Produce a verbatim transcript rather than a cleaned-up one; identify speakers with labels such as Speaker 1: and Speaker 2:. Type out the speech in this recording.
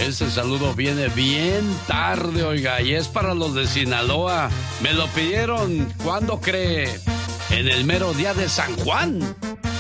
Speaker 1: Ese saludo viene bien tarde, oiga, y es para los de Sinaloa. Me lo pidieron, ¿cuándo cree? En el mero día de San Juan.